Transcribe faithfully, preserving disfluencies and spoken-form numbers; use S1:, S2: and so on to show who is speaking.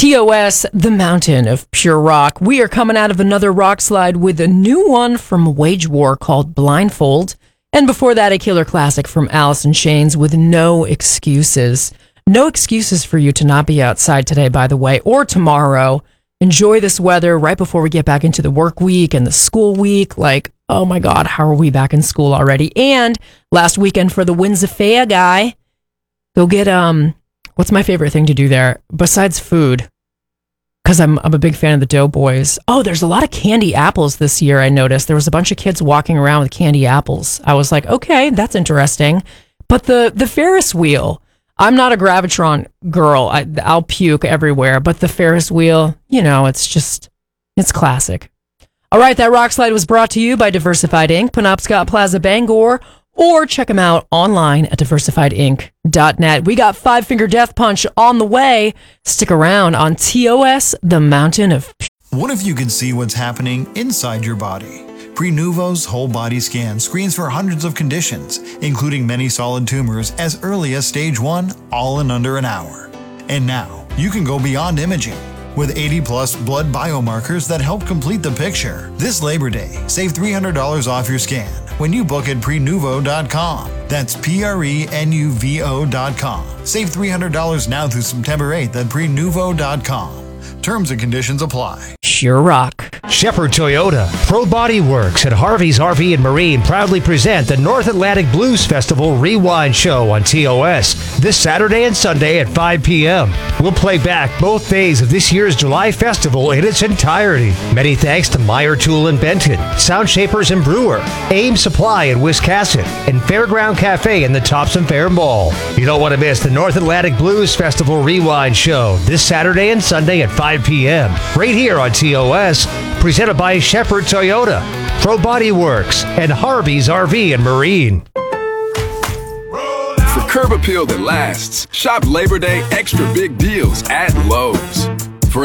S1: T O S, the mountain of pure rock. We are coming out of another rock slide with a new one from Wage War called Blindfold. And before that, a killer classic from Alice in Chains with No Excuses. No excuses for you to not be outside today, by the way, or tomorrow. Enjoy this weather right before we get back into the work week and the school week. Like, oh my God, how are we back in school already? And last weekend for the Windsor Fair guy, go get, um, what's my favorite thing to do there besides food? Because I'm, I'm a big fan of the Doughboys. Oh, there's a lot of candy apples this year, I noticed. There was a bunch of kids walking around with candy apples. I was like, okay, that's interesting. But the, the Ferris wheel, I'm not a Gravitron girl. I, I'll puke everywhere. But the Ferris wheel, you know, it's just, it's classic. All right, that rock slide was brought to you by Diversified Incorporated, Penobscot Plaza, Bangor, or check them out online at diversified inc dot net. We got Five Finger Death Punch on the way. Stick around on T O S, the mountain of...
S2: What if you could see what's happening inside your body? Prenuvo's whole body scan screens for hundreds of conditions, including many solid tumors as early as stage one, all in under an hour. And now, you can go beyond imaging. With eighty plus blood biomarkers that help complete the picture. This Labor Day, save three hundred dollars off your scan when you book at prenuvo dot com. That's P R E N U V O dot com. Save three hundred dollars now through September eighth at prenuvo dot com. Terms and conditions apply.
S1: Pure rock.
S3: Shepherd Toyota, Pro Body Works, and Harvey's R V and Marine proudly present the North Atlantic Blues Festival Rewind Show on T O S this Saturday and Sunday at five p.m. We'll play back both days of this year's July Festival in its entirety. Many thanks to Meyer Tool in Benton, Sound Shapers and Brewer, Aim Supply in Wiscasset, and Fairground Cafe in the Thompson Fair Mall. You don't want to miss the North Atlantic Blues Festival Rewind Show this Saturday and Sunday at five p.m. right here on T O S, presented by Shepherd Toyota, Pro Body Works, and Harvey's R V and Marine.
S4: For curb appeal that lasts, shop Labor Day extra big deals at Lowe's.